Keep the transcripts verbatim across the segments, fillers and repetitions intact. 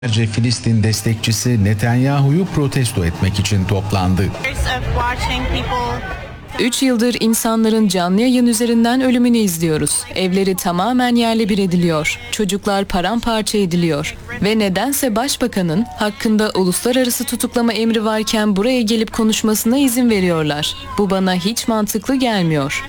Filistin destekçisi Netanyahu'yu protesto etmek için toplandı. Üç yıldır insanların canlı yayın üzerinden ölümünü izliyoruz. Evleri tamamen yerle bir ediliyor. Çocuklar paramparça ediliyor. Ve nedense başbakanın hakkında uluslararası tutuklama emri varken buraya gelip konuşmasına izin veriyorlar. Bu bana hiç mantıklı gelmiyor.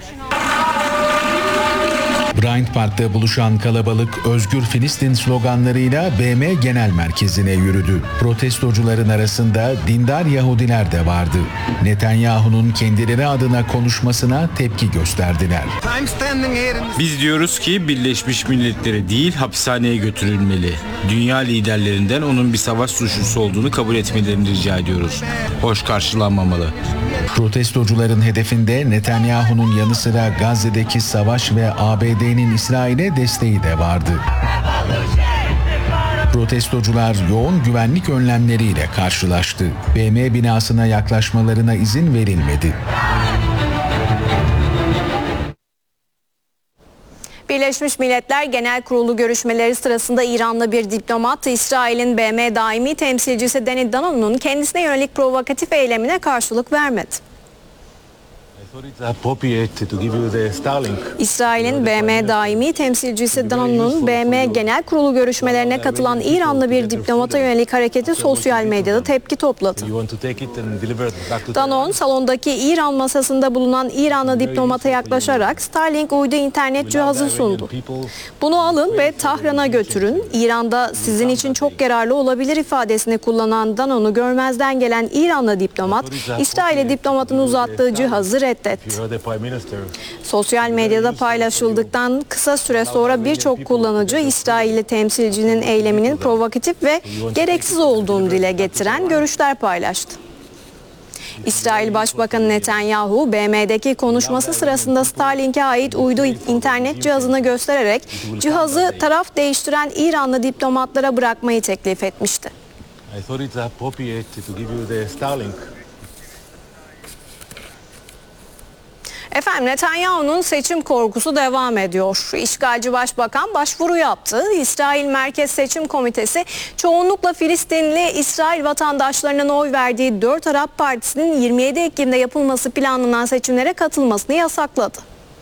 Bryant Park'ta buluşan kalabalık Özgür Filistin sloganlarıyla B M Genel Merkezi'ne yürüdü. Protestocuların arasında dindar Yahudiler de vardı. Netanyahu'nun kendileri adına konuşmasına tepki gösterdiler. Biz diyoruz ki Birleşmiş Milletler'e değil hapishaneye götürülmeli. Dünya liderlerinden onun bir savaş suçlusu olduğunu kabul etmelerini rica ediyoruz. Hoş karşılanmamalı. Protestocuların hedefinde Netanyahu'nun yanı sıra Gazze'deki savaş ve A B D'nin İsrail'e desteği de vardı. Protestocular yoğun güvenlik önlemleriyle karşılaştı. B M binasına yaklaşmalarına izin verilmedi. Birleşmiş Milletler Genel Kurulu görüşmeleri sırasında İranlı bir diplomat, İsrail'in B M daimi temsilcisi Danny Danon'un kendisine yönelik provokatif eylemine karşılık vermedi. İsrail'in B M daimi temsilcisi Danon'un B M Genel Kurulu görüşmelerine katılan İranlı bir diplomata yönelik hareketi sosyal medyada tepki topladı. Danon, salondaki İran masasında bulunan İranlı diplomata yaklaşarak Starlink uydu internet cihazı sundu. Bunu alın ve Tahran'a götürün. İran'da sizin için çok yararlı olabilir ifadesini kullanan Danon'u görmezden gelen İranlı diplomat, İsrail'e diplomatın uzattığı cihazı reddetti. Sosyal medyada paylaşıldıktan kısa süre sonra birçok kullanıcı İsrailli temsilcinin eyleminin provokatif ve gereksiz olduğunu dile getiren görüşler paylaştı. İsrail Başbakanı Netanyahu, B M'deki konuşması sırasında Starlink'e ait uydu internet cihazını göstererek cihazı taraf değiştiren İranlı diplomatlara bırakmayı teklif etmişti. Efendim, Netanyahu'nun seçim korkusu devam ediyor. İşgalci başbakan başvuru yaptı. İsrail Merkez Seçim Komitesi çoğunlukla Filistinli İsrail vatandaşlarının oy verdiği dört Arap Partisi'nin yirmi yedi Ekim'de yapılması planlanan seçimlere katılmasını yasakladı.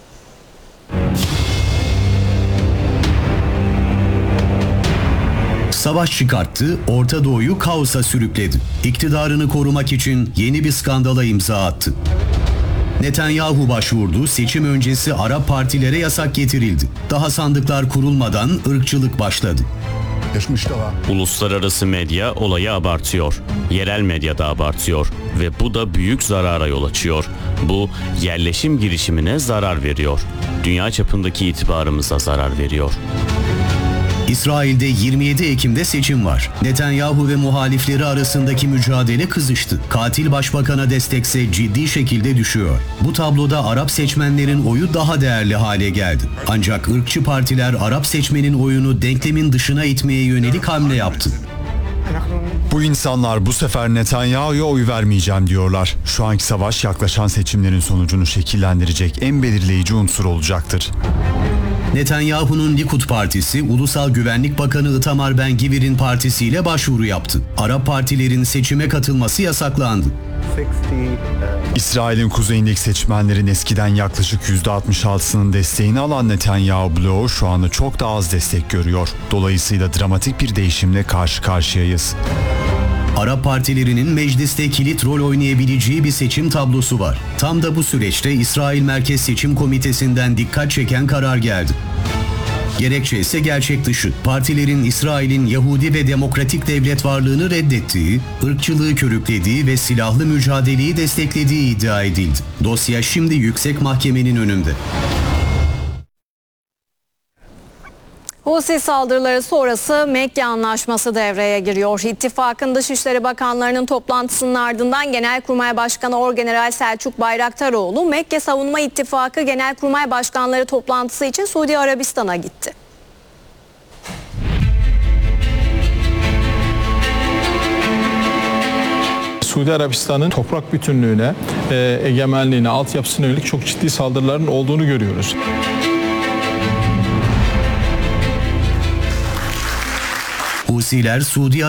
Savaş çıkarttı, Orta Doğu'yu kaosa sürükledi. İktidarını korumak için yeni bir skandala imza attı. Netanyahu başvurdu, seçim öncesi Arap partilere yasak getirildi. Daha sandıklar kurulmadan ırkçılık başladı. Uluslararası medya olayı abartıyor. Yerel medya da abartıyor. Ve bu da büyük zarara yol açıyor. Bu yerleşim girişimine zarar veriyor. Dünya çapındaki itibarımıza zarar veriyor. İsrail'de yirmi yedi Ekim'de seçim var. Netanyahu ve muhalifleri arasındaki mücadele kızıştı. Katil başbakana destekse ciddi şekilde düşüyor. Bu tabloda Arap seçmenlerin oyu daha değerli hale geldi. Ancak ırkçı partiler Arap seçmenin oyunu denklemin dışına itmeye yönelik hamle yaptı. Bu insanlar bu sefer Netanyahu'ya oy vermeyeceğim diyorlar. Şu anki savaş yaklaşan seçimlerin sonucunu şekillendirecek en belirleyici unsur olacaktır. Netanyahu'nun Likud Partisi, Ulusal Güvenlik Bakanı Itamar Ben-Gvir'in partisiyle başvuru yaptı. Arap partilerin seçime katılması yasaklandı. İsrail'in kuzeyindeki seçmenlerin eskiden yaklaşık yüzde altmış altısının desteğini alan Netanyahu bloğu şu anda çok daha az destek görüyor. Dolayısıyla dramatik bir değişimle karşı karşıyayız. Arap partilerinin mecliste kilit rol oynayabileceği bir seçim tablosu var. Tam da bu süreçte İsrail Merkez Seçim Komitesi'nden dikkat çeken karar geldi. Gerekçe ise gerçek dışı. Partilerin İsrail'in Yahudi ve demokratik devlet varlığını reddettiği, ırkçılığı körüklediği ve silahlı mücadeleyi desteklediği iddia edildi. Dosya şimdi yüksek mahkemenin önünde. Husi saldırıları sonrası Mekke Anlaşması devreye giriyor. İttifakın Dışişleri Bakanlarının toplantısının ardından Genelkurmay Başkanı Orgeneral Selçuk Bayraktaroğlu, Mekke Savunma İttifakı Genelkurmay Başkanları toplantısı için Suudi Arabistan'a gitti. Suudi Arabistan'ın toprak bütünlüğüne, egemenliğine, altyapısına yönelik çok ciddi saldırıların olduğunu görüyoruz. Husiler Suudi